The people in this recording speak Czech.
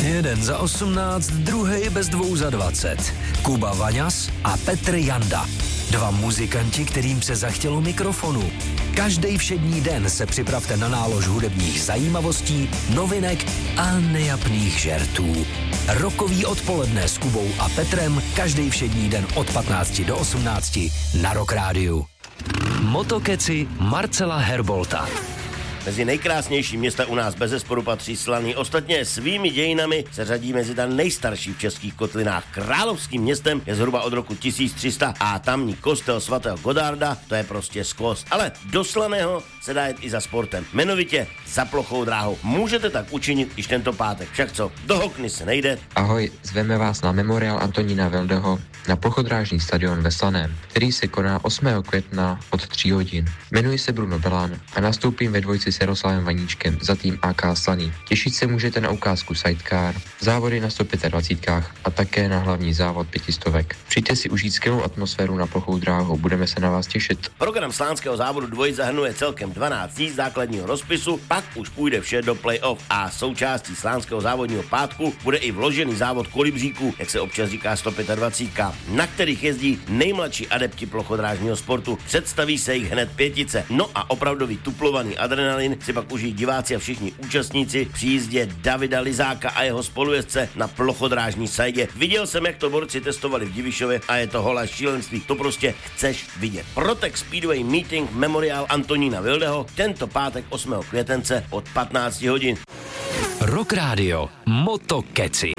Jeden za 18, druhej bez 2 za 20. Kuba Vaňas a Petr Janda. 2 muzikanti, kterým se zachtělo mikrofonu. Každý všední den se připravte na nálož hudebních zajímavostí, novinek a nejapných žertů. Rokový odpoledne s Kubou a Petrem každý všední den od 15 do 18 na Rock Rádiu. Motokeci Marcela Herbolta. Mezi nejkrásnější města u nás bezesporu patří Slaný. Ostatně svými dějinami se řadí mezi ta nejstarší v českých kotlinách. Královským městem je zhruba od roku 1300 a tamní kostel svatého Godarda, to je prostě skvost. Ale do Slaného se dá jet i za sportem, jmenovitě za plochou dráhou. Můžete tak učinit již tento pátek. Však co, do Hokny se nejde. Ahoj, zveme vás na memoriál Antonína Vildeho na plochodrážní stadion ve Slaném, který se koná 8. května od 3 hodin. Jmenuji se Bruno Belán a nastoupím ve dvojici s Jaroslavem Vaníčkem za tým AK Slaný. Těšit se můžete na ukázku sidecar, závody na 125 a také na hlavní závod 500. Přijďte si užít skvělou atmosféru na plochou dráhu, budeme se na vás těšit. Program slánského závodu dvojic zahrnuje celkem 12 dní základního rozpisu, pak už půjde vše do play-off a součástí slánského závodního pátku bude i vložený závod kolibříků, jak se občas říká 125, na kterých jezdí nejmladší adepti plochodrážního sportu. Představí se jich hned 5. No a opravdový tuplovaný adrenalin si pak užijí diváci a všichni účastníci při jízdě Davida Lizáka a jeho spolujezdce na plochodrážní sajdě. Viděl jsem, jak to borci testovali v Divišově a je to holé šílenství. To prostě chceš vidět. Protec Speedway Meeting Memoriál Antonína Vildeho tento pátek 8. květence od 15 hodin. Rock Radio Motokeci.